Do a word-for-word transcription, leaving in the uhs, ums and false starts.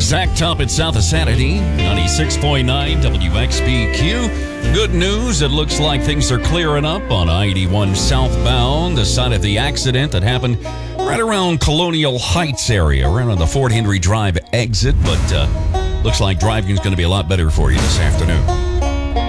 Zach Top at South of Sanity, ninety-six point nine W X B Q. Good news, it looks like things are clearing up on I eighty-one southbound, the site of the accident that happened right around Colonial Heights area, around the Fort Henry Drive exit, but uh, looks like driving is going to be a lot better for you this afternoon.